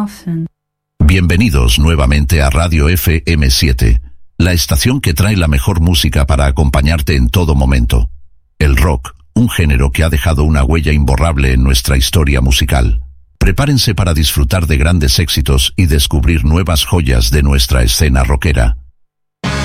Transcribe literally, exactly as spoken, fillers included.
often. Bienvenidos nuevamente a Radio F M siete, la estación que trae la mejor música para acompañarte en todo momento. El rock, un género que ha dejado una huella imborrable en nuestra historia musical. Prepárense para disfrutar de grandes éxitos y descubrir nuevas joyas de nuestra escena rockera.